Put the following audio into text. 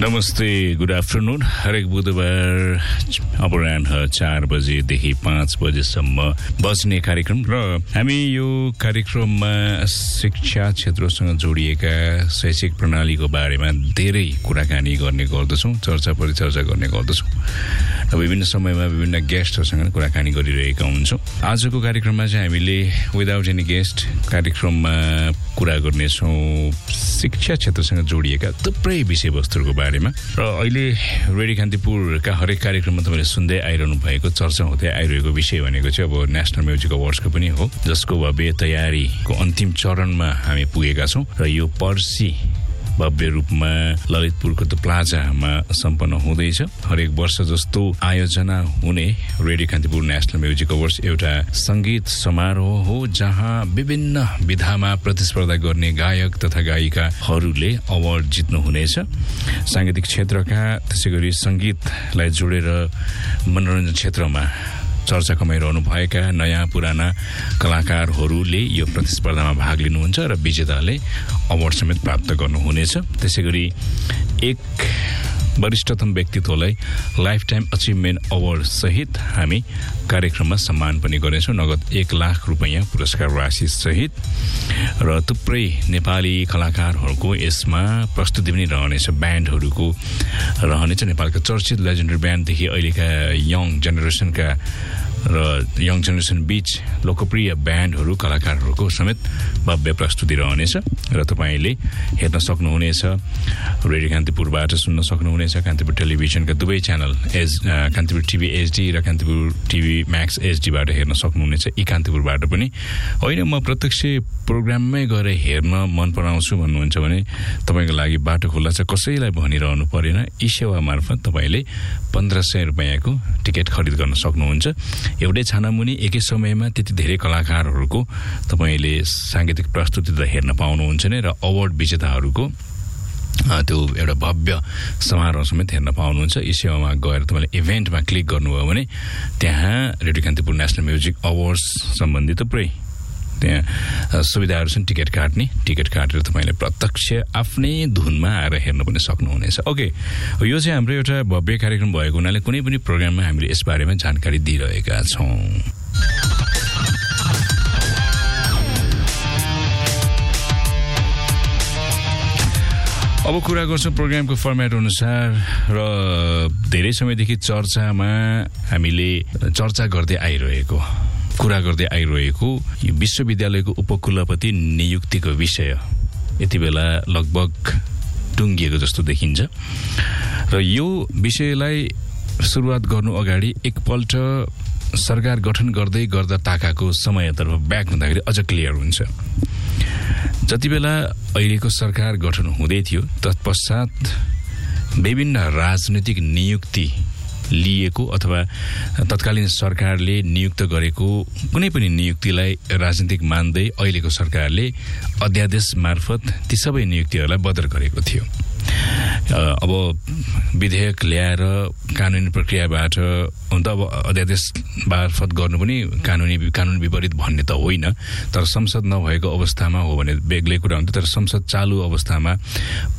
नमस्ते, good afternoon. हरेक बुधबार अपराह्न 4 बजेदेखि 5 बजेसम्म बज्ने कार्यक्रम र हामी यो कार्यक्रममा शिक्षा क्षेत्रसँग जोडिएका शैक्षिक प्रणालीको बारेमा धेरै कुराकानी गर्ने गर्दछौँ, चर्चा परिचर्चा गर्ने गर्दछौँ र विभिन्न समयमा विभिन्न गेस्टहरूसँग कुराकानी गरिरहेका हुन्छौँ। आजको कार्यक्रममा चाहिँ हामीले विदाउट एनी गेस्ट कार्यक्रममा कुरा गर्नेछौँ शिक्षा क्षेत्रसँग जोडिएका थुप्रै विषयवस्तुहरूको बारेमा र अहिले रेडियो कान्तिपुरका हरेक कार्यक्रममा तपाईँले सुन्दै आइरहनु भएको, चर्चा हुँदै आइरहेको विषय भनेको चाहिँ अब नेशनल म्युजिक अवार्ड्सको पनि हो, जसको भव्य तयारीको अन्तिम चरणमा हामी पुगेका छौँ र यो पर्सि भव्य रूपमा ललितपुरको द प्लाजामा सम्पन्न हुँदैछ। हरेक वर्ष जस्तो आयोजना हुने radio Kantipur national music awards एउटा संगीत समारोह हो, जहाँ विभिन्न विधामा प्रतिस्पर्धा गर्ने गायक तथा गायिकाहरूले अवार्ड जित्नुहुनेछ। सांगीतिक क्षेत्रका, त्यसै गरी संगीतलाई जोडेर मनोरञ्जन क्षेत्रमा चर्चा कमाइरहनु भएका नयाँ पुराना कलाकारहरूले यो प्रतिस्पर्धामा भाग लिनुहुन्छ र विजेताले अवार्ड समेत प्राप्त गर्नुहुनेछ। त्यसै गरी एक वरिष्ठतम व्यक्तित्वलाई लाइफ टाइम अचिभमेन्ट अवार्ड सहित हामी कार्यक्रममा सम्मान पनि गर्नेछौँ, नगद 1 लाख रुपैयाँ पुरस्कार राशि सहित र थुप्रै नेपाली कलाकारहरूको यसमा प्रस्तुति पनि रहनेछ। ब्यान्डहरूको रहनेछ, नेपालका चर्चित लेजेन्डरी ब्यान्डदेखि अहिलेका यङ जेनेरेसन बीच लोकप्रिय ब्यान्डहरू, कलाकारहरूको समेत भव्य प्रस्तुति रहनेछ र तपाईँले हेर्न सक्नुहुनेछ। रेडियो कान्तिपुरबाट सुन्न सक्नुहुनेछ। कान्तिपुर टेलिभिजनका दुवै च्यानल कान्तिपुर टिभी एचडी र कान्तिपुर टिभी म्याक्स एचडीबाट हेर्न सक्नुहुनेछ। यी कान्तिपुरबाट पनि होइन, म प्रत्यक्ष प्रोग्राममै गएर हेर्न मन पराउँछु भन्नुहुन्छ भने तपाईँको लागि बाटो खुल्ला छ, कसैलाई भनिरहनु परेन। यी सेवा मार्फत तपाईँले 1500 रुपियाँको टिकट खरिद गर्न सक्नुहुन्छ। एउटै छानामुनि एकै समयमा त्यति धेरै कलाकारहरूको तपाईँले सांगीतिक प्रस्तुति त हेर्न पाउनुहुन्छ नै, र अवार्ड विजेताहरूको त्यो एउटा भव्य समारोह समेत हेर्न पाउनुहुन्छ। यी सेवामा गएर तपाईँले इभेन्टमा क्लिक गर्नुभयो भने त्यहाँ radio Kantipur national music awards सम्बन्धी थुप्रै त्यहाँ सुविधाहरू छन्। टिकट काटेर तपाईँले प्रत्यक्ष आफ्नै धुनमा आएर हेर्न पनि सक्नुहुनेछ। ओके, यो चाहिँ हाम्रो एउटा भव्य कार्यक्रम भएको हुनाले कुनै पनि प्रोग्राममा हामीले यसबारेमा जानकारी दिइरहेका छौँ। अब कुरा गर्छौँ प्रोग्रामको फर्मेट अनुसार र धेरै समयदेखि हामीले चर्चा गर्दै आइरहेको यो विश्वविद्यालयको उपकुलपति नियुक्तिको विषय यति बेला लगभग टुङ्गिएको जस्तो देखिन्छ र यो विषयलाई सुरुवात गर्नु अगाडि एकपल्ट सरकार गठन गर्दा ताकाको समयतर्फ ब्याक हुँदाखेरि अझ क्लियर हुन्छ। जति बेला अहिलेको सरकार गठन हुँदै थियो, तत्पश्चात विभिन्न राजनीतिक नियुक्ति लिएको अथवा तत्कालीन सरकारले नियुक्त गरेको कुनै पनि नियुक्तिलाई राजनीतिक मान्दै अहिलेको सरकारले अध्यादेश मार्फत ती सबै नियुक्तिहरूलाई बदर गरेको थियो। अब विधेयक ल्याएर कानुनी प्रक्रियाबाट हुन त अब अध्यादेश मार्फत गर्नु पनि कानुन विपरीत भन्ने त होइन, तर संसद नभएको अवस्थामा हो भने बेग्लै कुरा हुन्थ्यो। तर संसद चालु अवस्थामा